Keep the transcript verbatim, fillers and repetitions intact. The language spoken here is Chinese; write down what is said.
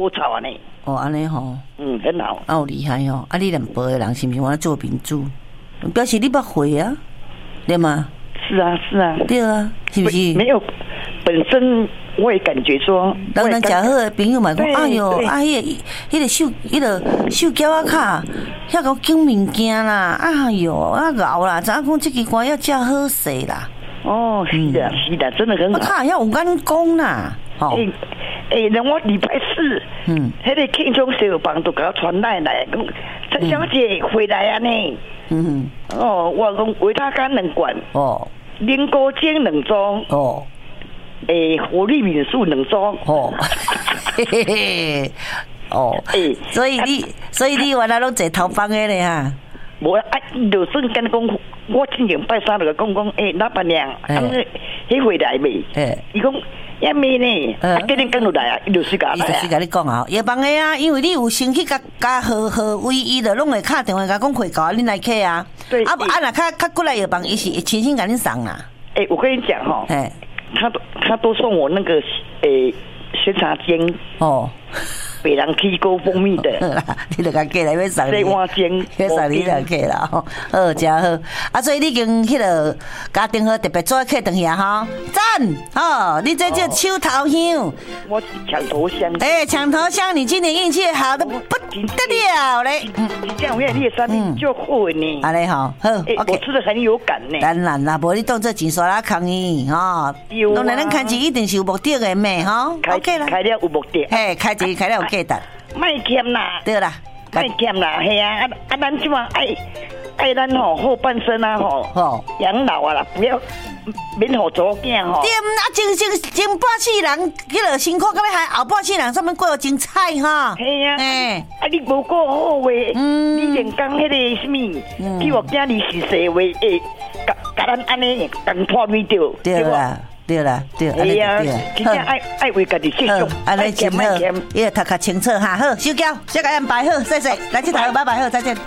无吵啊呢。 哦，安尼吼， 嗯，很好。 啊，有厉害哦！啊，你两辈的人是不是我做民主？表示你捌会啊，对吗？ 是啊，是啊。 对啊，是不是？ 没有，本身我也感觉说， 人人食好的朋友嘛讲，哎哟，啊，迄个、迄个手、迄个手脚啊卡，遐个拣物件啦，哎哟，啊熬啦，知影讲这支歌要食好势啦。 哦，是的，是的，真的很好。 啊，遐有眼光啦，吼。 诶，人我礼拜四，嗯，迄个庆中小房都给我传来来，讲陈小姐回来啊呢。嗯，哦，我讲维他干两罐，哦，林果精两装，哦，诶，活力敏素两装，哦，嘿嘿嘿， 哦，诶，所以你，所以你原来拢坐头帮的咧哈。 无啊，就算跟讲，我之前拜三就讲讲，诶，老板娘，啊，迄回来未？诶，伊讲。也没呢，啊，今日跟落来啊，伊就是甲，伊就是甲你讲啊，也帮个啊，因为你有先去甲甲好好唯一的，拢会打电话甲讲会搞，恁来客啊。对。啊啊，若较较过来也帮，伊是亲身甲恁送啦。 诶，我跟你讲哈，哎，他都他都送我那个诶鲜茶煎哦。北人起高蜂蜜的， 你就甲过来要送你，要送要送你两客啦，吼，好，真好。啊，所以你经迄个家庭号特别做客等下哈，赞，吼，你这叫手头香， 我抢头香， 哎，抢头香，你今年运气好的不得了嘞， 这样我你的产品就好呢， 安尼吼，好 ，OK，我吃的很有感呢， 当然啦，无你当做钱刷拉空伊，吼，当然咱开钱一定是有目的的咩，吼 ，OK 啦，开了有目的， 嘿，开钱开了有。 卖欠啦， 对啦， 卖欠啦，系啊，啊啊，咱即嘛爱爱咱吼后半生啊吼，吼养老啊啦，不要免互左囝吼。 对，啊，前前前半世人，迄个辛苦，到尾还后半世人上面过得精彩哈。 系啊，诶，啊你无过好话，嗯，你连讲迄个什么，譬如囝你是谁话，诶，甲甲咱安尼共破灭掉， 对啦。对啦，对， 哎呀，真正爱爱为家己设想， 安尼真好，伊个头壳清楚哈，好，小娇，小个安排好，谢谢，来去台拜拜，好，再见。